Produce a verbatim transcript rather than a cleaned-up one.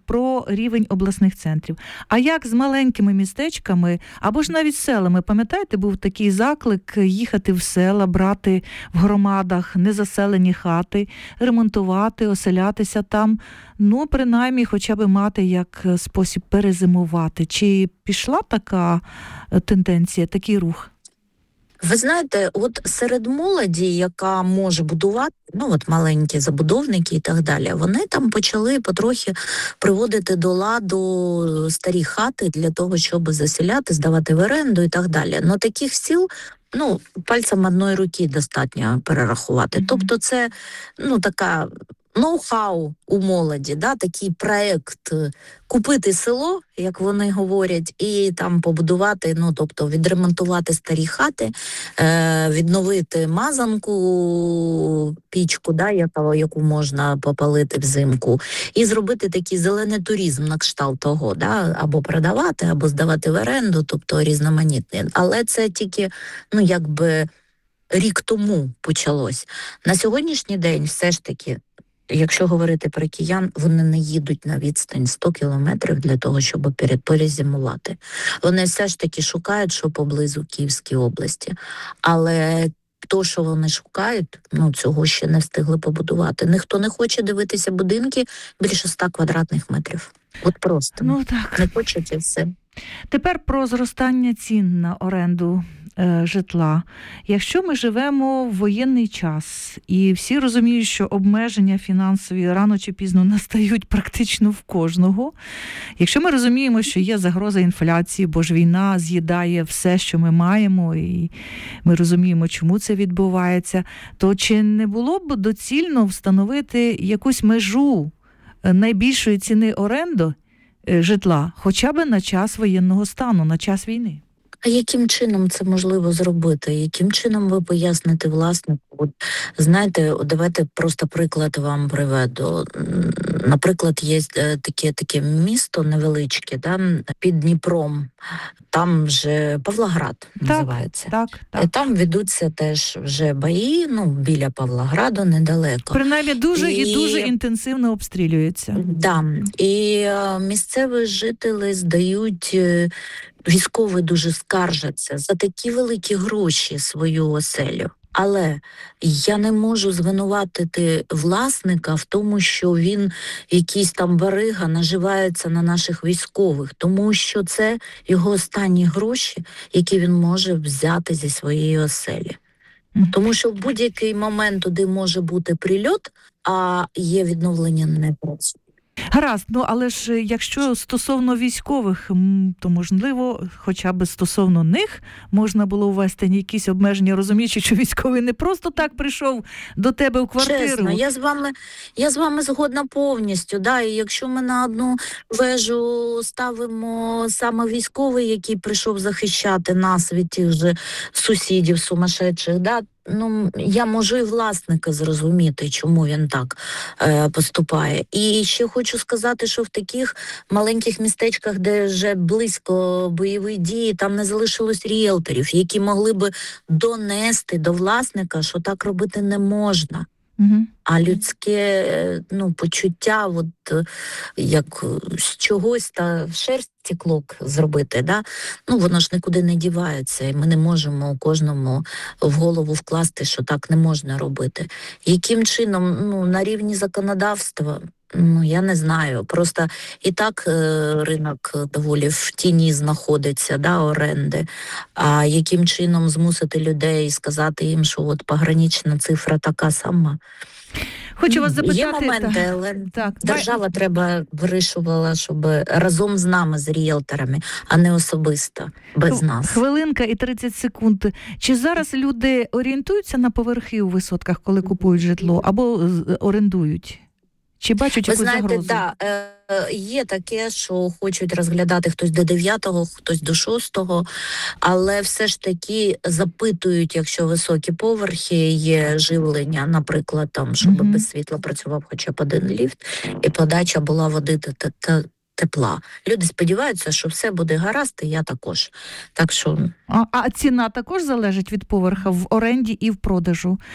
про рівень обласних центрів. А як з маленькими містечками, або ж навіть селами? Пам'ятаєте, був такий заклик їхати в села, брати в громадах незаселені хати, ремонтувати, оселятися там, ну, принаймні, хоча б мати як спосіб перезимувати. Чи пішла така тенденція, такий рух? Ви знаєте, от серед молоді, яка може будувати, ну от маленькі забудовники і так далі, вони там почали потрохи приводити до ладу старі хати для того, щоб заселяти, здавати в оренду і так далі. Но таких сіл, ну, пальцем одної руки достатньо перерахувати. Mm-hmm. Тобто це, ну, така ноу-хау у молоді, да, такий проект купити село, як вони говорять, і там побудувати, ну, тобто відремонтувати старі хати, е, відновити мазанку, пічку, да, яку, яку можна попалити взимку, і зробити такий зелений туризм на кшталт того, да, або продавати, або здавати в оренду, тобто різноманітний. Але це тільки, ну, якби рік тому почалось. На сьогоднішній день все ж таки, якщо говорити про киян, вони не їдуть на відстань сто кілометрів для того, щоб перезимувати. Вони все ж таки шукають, що поблизу Київській області. Але то, що вони шукають, ну, цього ще не встигли побудувати. Ніхто не хоче дивитися будинки більше ста квадратних метрів. От просто. Ну, так. Не хочуть і все. Тепер про зростання цін на оренду е, житла. Якщо ми живемо в воєнний час, і всі розуміють, що обмеження фінансові рано чи пізно настають практично в кожного, якщо ми розуміємо, що є загроза інфляції, бо ж війна з'їдає все, що ми маємо, і ми розуміємо, чому це відбувається, то чи не було б доцільно встановити якусь межу найбільшої ціни оренди житла, хоча б на час воєнного стану, на час війни? А яким чином це можливо зробити? Яким чином ви поясните власнику? От, знаєте, давайте просто приклад вам приведу. Наприклад, є таке, таке місто невеличке, да, під Дніпром. Там вже Павлоград так, називається. Так, так. Там ведуться теж вже бої, ну, біля Павлограду, недалеко. Принаймні дуже і, і дуже інтенсивно обстрілюється. Да. І а, місцеві жителі здають, військові дуже скаржаться за такі великі гроші свою оселю. Але я не можу звинуватити власника в тому, що він якийсь там барига наживається на наших військових, тому що це його останні гроші, які він може взяти зі своєї оселі. Тому що в будь-який момент туди може бути прильот, а є відновлення не працює. Гаразд, ну але ж якщо стосовно військових, то можливо, хоча б стосовно них можна було ввести якісь обмеження, розуміючи, що військовий не просто так прийшов до тебе в квартиру. Чесно, я з вами, я з вами згодна повністю. Да? І якщо ми на одну вежу ставимо саме військовий, який прийшов захищати нас від тих же сусідів сумасшедших, да? Ну, я можу і власника зрозуміти, чому він так е, поступає. І ще хочу сказати, що в таких маленьких містечках, де вже близько бойові дії, там не залишилось ріелторів, які могли би донести до власника, що так робити не можна. Угу. А людське, ну, почуття, от, як з чогось та шерсті клок зробити, да? Ну, воно ж нікуди не дівається, і ми не можемо кожному в голову вкласти, що так не можна робити. Яким чином, ну, на рівні законодавства, ну, я не знаю, просто і так е, ринок доволі в тіні знаходиться, да, оренди, а яким чином змусити людей сказати їм, що от погранична цифра така сама. Хочу вас запитати... Є моменти, але так, держава так. треба вирішувала, щоб разом з нами, з ріелторами, а не особисто, без ну, нас. Хвилинка і тридцять секунд. Чи зараз люди орієнтуються на поверхи у висотках, коли купують житло, або орендують? Чи бачать якусь загрозу? Ви знаєте, так, е, є таке, що хочуть розглядати хтось до дев'ятого, хтось до шостого, але все ж таки запитують, якщо високі поверхи, є живлення, наприклад, там, щоб mm-hmm. без світла працював хоча б один ліфт, і подача була води та, та, тепла. Люди сподіваються, що все буде гаразд, і я також. Так що... А, а ціна також залежить від поверха в оренді і в продажу?